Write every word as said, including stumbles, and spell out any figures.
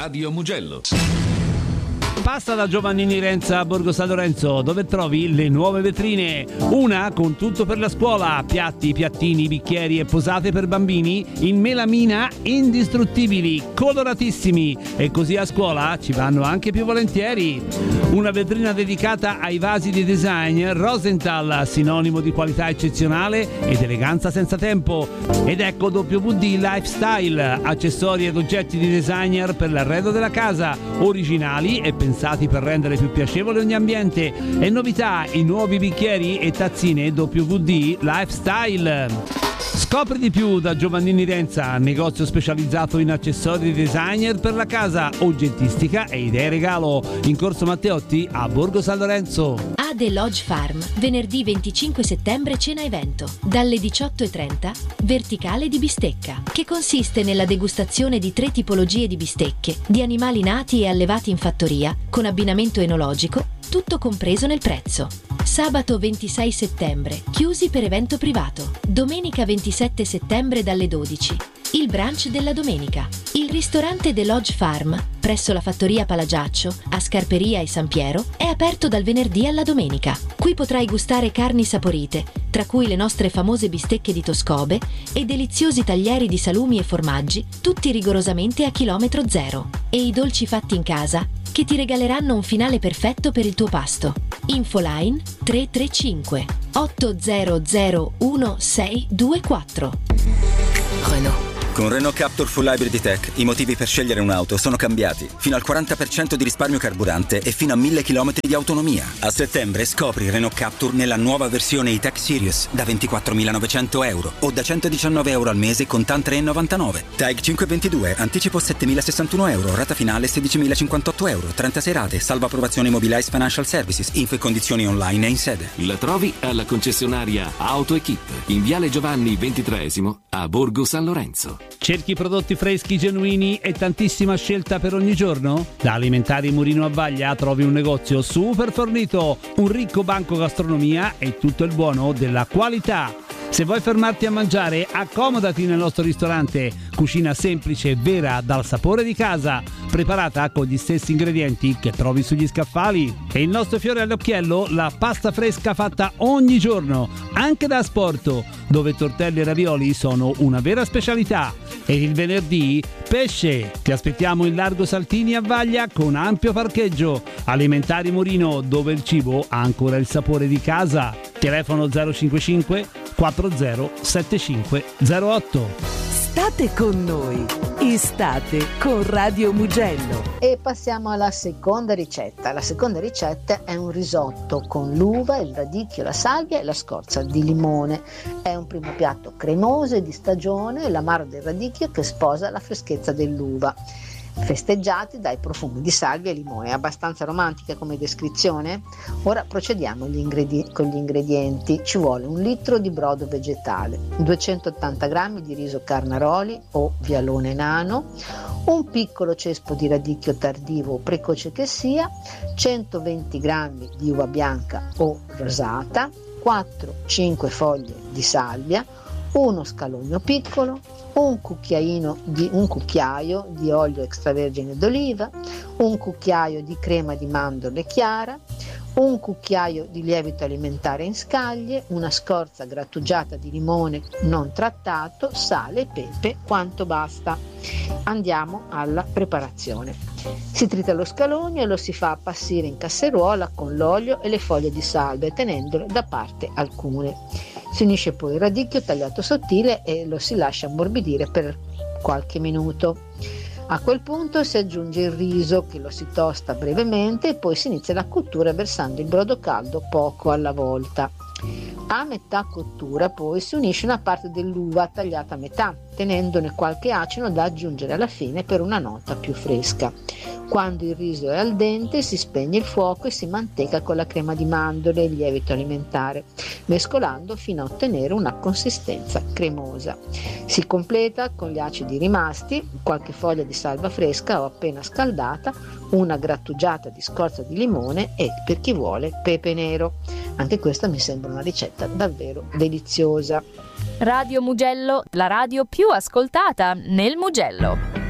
Radio Mugello. Passa da Giovannini Renza a Borgo San Lorenzo, dove trovi le nuove vetrine. Una con tutto per la scuola, piatti, piattini, bicchieri e posate per bambini in melamina indistruttibili, coloratissimi, e così a scuola ci vanno anche più volentieri. Una vetrina dedicata ai vasi di design Rosenthal, sinonimo di qualità eccezionale ed eleganza senza tempo. Ed ecco W W D Lifestyle, accessori ed oggetti di designer per l'arredo della casa, originali e pensati per rendere più piacevole ogni ambiente. E novità, i nuovi bicchieri e tazzine W W D Lifestyle. Scopri di più da Giovannini Renza, negozio specializzato in accessori di designer per la casa, oggettistica e idee regalo, in Corso Matteotti a Borgo San Lorenzo. A The Lodge Farm, venerdì venticinque settembre cena evento, dalle diciotto e trenta, verticale di bistecca, che consiste nella degustazione di tre tipologie di bistecche, di animali nati e allevati in fattoria, con abbinamento enologico, tutto compreso nel prezzo. Sabato ventisei settembre, chiusi per evento privato. Domenica ventisette settembre dalle dodici. Il brunch della domenica. Il ristorante The Lodge Farm, presso la fattoria Palagiaccio, a Scarperia e San Piero, è aperto dal venerdì alla domenica. Qui potrai gustare carni saporite, tra cui le nostre famose bistecche di Toscobe e deliziosi taglieri di salumi e formaggi, tutti rigorosamente a chilometro zero. E i dolci fatti in casa, che ti regaleranno un finale perfetto per il tuo pasto. Infoline tre tre cinque otto zero zero uno sei due quattro. Renault. Con Renault Captur Full Hybrid Tech i motivi per scegliere un'auto sono cambiati. Fino al quaranta per cento di risparmio carburante e fino a mille chilometri di autonomia. A settembre scopri Renault Captur nella nuova versione E-Tech Sirius da ventiquattromilanovecento euro o da centodiciannove euro al mese con TAN tre virgola novantanove. TAG cinquecentoventidue, anticipo settemilasessantuno euro, rata finale sedicimilacinquantotto euro, trentasei rate, salvo approvazione Mobilize Financial Services, info e condizioni online e in sede. La trovi alla concessionaria AutoEquip in Viale Giovanni ventitreesimo a Borgo San Lorenzo. Cerchi prodotti freschi, genuini e tantissima scelta per ogni giorno? Da Alimentari Murino a Vaglia trovi un negozio super fornito, un ricco banco gastronomia e tutto il buono della qualità. Se vuoi fermarti a mangiare, accomodati nel nostro ristorante. Cucina semplice e vera, dal sapore di casa, preparata con gli stessi ingredienti che trovi sugli scaffali. E il nostro fiore all'occhiello, la pasta fresca fatta ogni giorno, anche da asporto, dove tortelli e ravioli sono una vera specialità. E il venerdì, pesce. Ti aspettiamo in Largo Saltini a Vaglia con ampio parcheggio. Alimentari Murino, dove il cibo ha ancora il sapore di casa. Telefono zero cinquantacinque quattro zero sette cinque zero otto. State con noi, Estate con Radio Mugello. E passiamo alla seconda ricetta. La seconda ricetta è un risotto con l'uva, il radicchio, la salvia e la scorza di limone. È un primo piatto cremoso e di stagione, l'amaro del radicchio che sposa la freschezza dell'uva, festeggiati dai profumi di salvia e limone. È abbastanza romantica come descrizione. Ora procediamo gli ingredi- con gli ingredienti. Ci vuole un litro di brodo vegetale, duecentottanta grammi di riso Carnaroli o vialone nano, un piccolo cespo di radicchio tardivo o precoce che sia, centoventi grammi di uva bianca o rosata, quattro cinque foglie di salvia, uno scalogno piccolo, un cucchiaino di un cucchiaio di olio extravergine d'oliva, un cucchiaio di crema di mandorle chiara, un cucchiaio di lievito alimentare in scaglie, una scorza grattugiata di limone non trattato, sale e pepe quanto basta. Andiamo alla preparazione. Si trita lo scalogno e lo si fa appassire in casseruola con l'olio e le foglie di salvia, tenendole da parte alcune. Si unisce poi il radicchio tagliato sottile e lo si lascia ammorbidire per qualche minuto. A quel punto si aggiunge il riso, che lo si tosta brevemente, e poi si inizia la cottura versando il brodo caldo poco alla volta. A metà cottura poi si unisce una parte dell'uva tagliata a metà, tenendone qualche acino da aggiungere alla fine per una nota più fresca. Quando il riso è al dente si spegne il fuoco e si manteca con la crema di mandorle e il lievito alimentare, mescolando fino a ottenere una consistenza cremosa. Si completa con gli acidi rimasti, qualche foglia di salvia fresca o appena scaldata, una grattugiata di scorza di limone e, per chi vuole, pepe nero. Anche questa mi sembra una ricetta davvero deliziosa. Radio Mugello, la radio più ascoltata nel Mugello.